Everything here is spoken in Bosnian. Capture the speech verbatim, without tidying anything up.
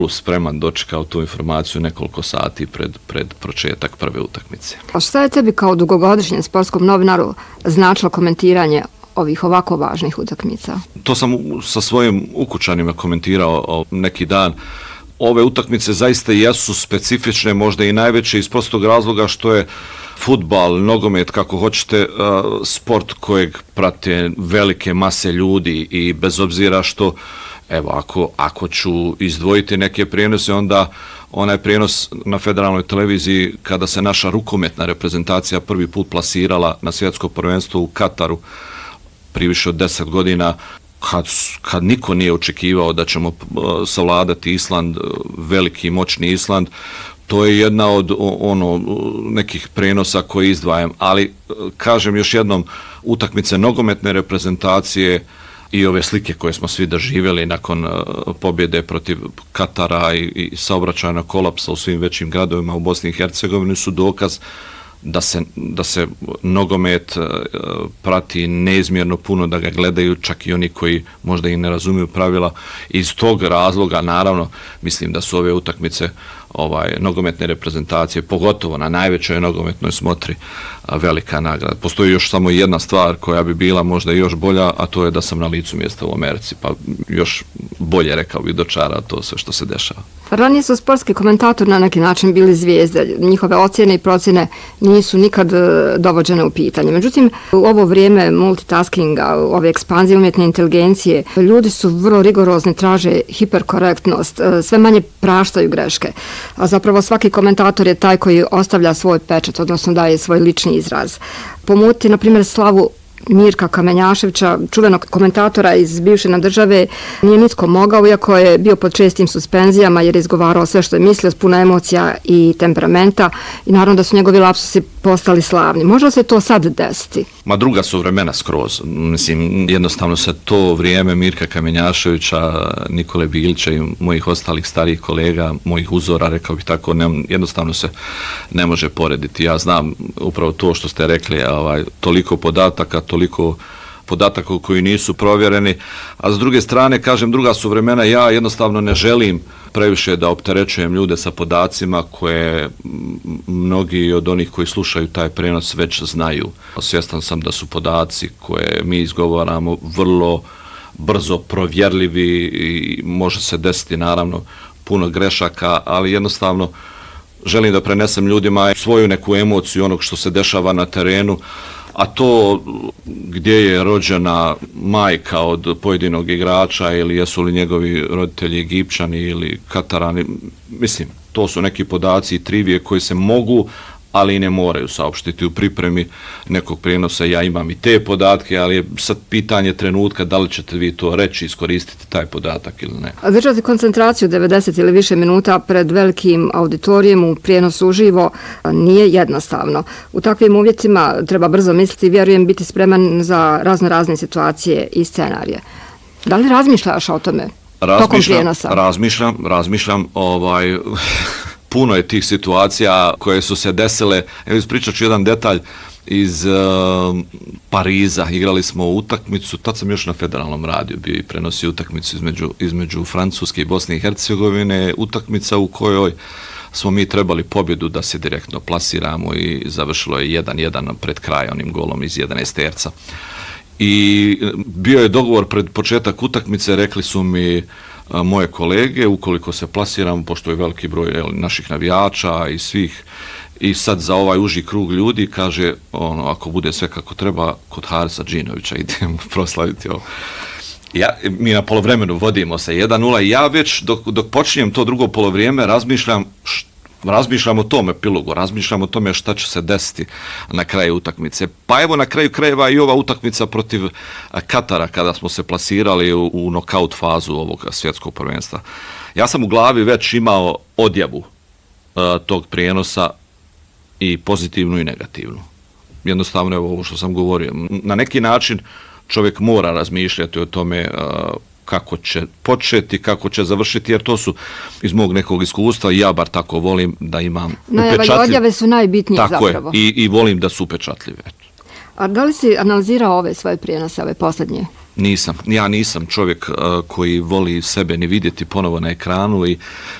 spreman dočekao tu informaciju nekoliko sati pred, pred početak prve utakmice. A šta je tebi kao dugogodišnjem sportskom novinaru značilo komentiranje ovih ovako važnih utakmica? To sam sa svojim ukućanima komentirao neki dan. Ove utakmice zaista jesu specifične, možda i najveće iz prostog razloga što je fudbal, nogomet, kako hoćete, sport kojeg prate velike mase ljudi i bez obzira što, evo, ako, ako ću izdvojiti neke prijenose, onda onaj prijenos na federalnoj televiziji kada se naša rukometna reprezentacija prvi put plasirala na svjetsko prvenstvo u Kataru prije više od deset godina, kad, kad niko nije očekivao da ćemo savladati Island, veliki moćni Island, to je jedna od ono nekih prenosa koje izdvajam, ali kažem još jednom, utakmice nogometne reprezentacije i ove slike koje smo svi doživjeli nakon pobjede protiv Katara i, i saobraćajnog kolapsa u svim većim gradovima u Bosni i Hercegovini su dokaz da se, da se nogomet prati neizmjerno puno, da ga gledaju čak i oni koji možda i ne razumiju pravila. Iz tog razloga, naravno, mislim da su ove utakmice ovaj, nogometne reprezentacije, pogotovo na najvećoj nogometnoj smotri, velika nagrada. Postoji još samo jedna stvar koja bi bila možda još bolja, a to je da sam na licu mjesta u Americi, pa još bolje, rekao bih, dočara to sve što se dešava. Ranije su sportski komentatori na neki način bili zvijezde. Njihove ocjene i procjene nisu nikad dovođene u pitanje. Međutim, u ovo vrijeme multitaskinga, ove ekspanzije umjetne inteligencije, ljudi su vrlo rigorozni, traže hiperkorektnost, sve manje praštaju greške. A zapravo svaki komentator je taj koji ostavlja svoj pečat, odnosno daje svoj lični izraz. Pomutiti, na primjer, slavu Mirka Kamenjaševića, čuvenog komentatora iz bivše nam države, nije nitko mogao, iako je bio pod čestim suspenzijama jer je izgovarao sve što je mislio s puno emocija i temperamenta i naravno da su njegovi lapsusi postali slavni. Može li se to sad desiti? Ma druga su vremena skroz. Mislim, jednostavno se to vrijeme Mirka Kamenjaševića, Nikole Bilića i mojih ostalih starijih kolega, mojih uzora, rekao bih tako, ne, jednostavno se ne može porediti. Ja znam upravo to što ste rekli, ovaj, toliko podataka, toliko podataka koji nisu provjereni, a s druge strane, kažem, druga su vremena, ja jednostavno ne želim previše da opterećujem ljude sa podacima koje mnogi od onih koji slušaju taj prenos već znaju. Svjestan sam da su podaci koje mi izgovaramo vrlo brzo provjerljivi i može se desiti naravno puno grešaka, ali jednostavno želim da prenesem ljudima svoju neku emociju onog što se dešava na terenu, a to gdje je rođena majka od pojedinog igrača ili jesu li njegovi roditelji Egipćani ili Katarani, mislim, to su neki podaci i trivije koji se mogu, ali i ne moraju saopštiti u pripremi nekog prijenosa. Ja imam i te podatke, ali je sad pitanje trenutka da li ćete vi to reći, iskoristiti taj podatak ili ne. A držati koncentraciju devedeset ili više minuta pred velikim auditorijem u prijenosu uživo nije jednostavno. U takvim uvjetima treba brzo misliti i vjerujem biti spreman za razno razne situacije i scenarije. Da li razmišljaš o tome tokom prijenosa? Razmišljam, razmišljam, ovaj... Puno je tih situacija koje su se desile. Evo ispričat ću jedan detalj iz uh, Pariza. Igrali smo utakmicu, tad sam još na federalnom radiju bio i prenosio utakmicu između, između Francuske i Bosne i Hercegovine. Utakmica u kojoj smo mi trebali pobjedu da se direktno plasiramo i završilo je jedan jedan pred kraj onim golom iz jedanaest terca. I bio je dogovor pred početak utakmice, rekli su mi moje kolege, ukoliko se plasiramo, pošto je veliki broj jel, naših navijača i svih, i sad za ovaj uži krug ljudi, kaže, ono, ako bude sve kako treba, kod Harisa Džinovića idemo proslaviti ovo. Ja, mi na polovremenu vodimo se jedan nula i ja već dok, dok počinjem to drugo polovrijeme razmišljam što razmišljam o tome epilogu, razmišljam o tome šta će se desiti na kraju utakmice. Pa evo na kraju krajeva i ova utakmica protiv Katara kada smo se plasirali u, u nokaut fazu ovog svjetskog prvenstva. Ja sam u glavi već imao odjavu uh, tog prijenosa i pozitivnu i negativnu. Jednostavno je ovo što sam govorio. Na neki način čovjek mora razmišljati o tome uh, kako će početi, kako će završiti, jer to su iz mog nekog iskustva i ja bar tako volim da imam upečatljive. Odjave su najbitnije tako zapravo. Tako je, i, i volim da su upečatljive. A da li si analizirao ove svoje prijenose, ove posljednje? Nisam. Ja nisam čovjek uh, koji voli sebe ni vidjeti ponovo na ekranu i